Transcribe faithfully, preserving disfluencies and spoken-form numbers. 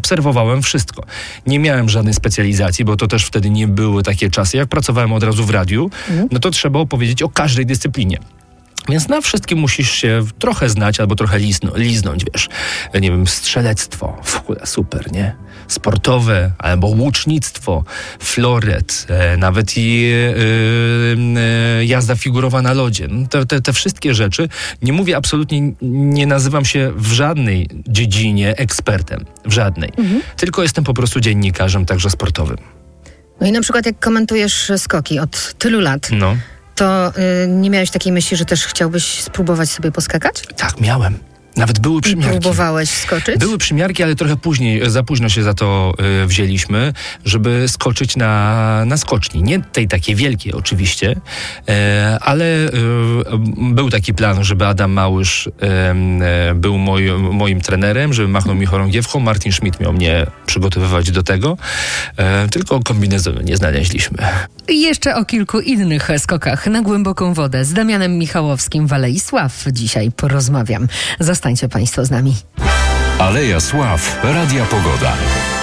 obserwowałem wszystko. Nie miałem żadnej specjalizacji, bo to też wtedy nie były takie czasy. Jak pracowałem od razu w radiu, mm. no to trzeba opowiedzieć o każdej dyscyplinie. Więc na wszystkim musisz się trochę znać albo trochę lizno, liznąć, wiesz. Nie wiem, strzelectwo, w ogóle super, nie? Sportowe, albo łucznictwo, floret, e, nawet i e, e, jazda figurowa na lodzie. Te, te, te wszystkie rzeczy, nie mówię absolutnie, nie nazywam się w żadnej dziedzinie ekspertem, w żadnej. Mhm. Tylko jestem po prostu dziennikarzem, także sportowym. No i na przykład jak komentujesz skoki od tylu lat, no. to y, nie miałeś takiej myśli, że też chciałbyś spróbować sobie poskakać? Tak, miałem. Nawet były przymiarki. I próbowałeś skoczyć? Były przymiarki, ale trochę później, za późno się za to y, wzięliśmy, żeby skoczyć na, na skoczni. Nie tej takiej wielkiej oczywiście, e, ale y, był taki plan, żeby Adam Małysz y, y, był moj, moim trenerem, żeby machnął mi chorągiewką. Martin Schmidt miał mnie przygotowywać do tego, e, tylko kombinezonu nie znaleźliśmy. I jeszcze o kilku innych skokach na głęboką wodę z Damianem Michałowskim w Alei Sław dzisiaj porozmawiam. Zostańcie Państwo z nami. Aleja Sław, Radia Pogoda.